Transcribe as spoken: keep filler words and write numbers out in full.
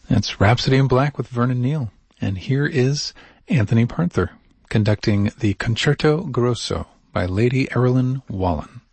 It's Rhapsody in Black with Vernon Neal, and here is Anthony Parther conducting the Concerto Grosso by Lady Erilyn Wallen.